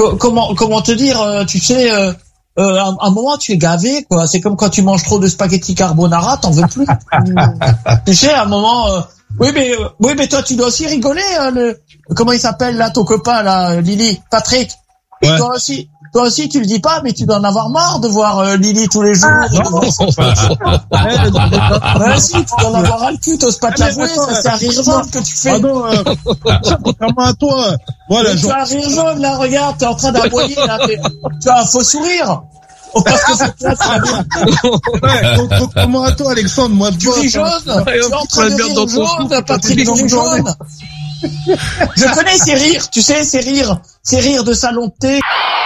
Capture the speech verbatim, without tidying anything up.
co- comment comment te dire, euh, tu sais, euh, euh, à un moment tu es gavé, quoi. C'est comme quand tu manges trop de spaghetti carbonara, t'en veux plus. Tu sais, à un moment, euh, oui mais euh, oui mais toi tu dois aussi rigoler. Hein, le, comment il s'appelle là ton copain là, Lily, Patrick. Et Ouais. toi aussi, toi aussi tu le dis pas, mais tu dois en avoir marre de voir euh, Lily tous les jours. Ouais, si, tu dois en avoir ras le cul, t'oses pas te Ah, mais l'avouer, attends, ça c'est un rire jaune que tu fais. Pardon, euh, contrairement à toi, moi, la Mais tu journée, as un rire jaune, là, regarde, t'es en train d'aboyer, là, t'es- tu as un faux sourire. Oh, parce que c'est toi, ça vient. ouais, con- contrairement à toi, Alexandre, moi, Tu ris jaune, tu es en train de rire jaune, Patrick des rit journées. jaune. Je connais ces rires, tu sais, ces rires, ces rires de salon de thé.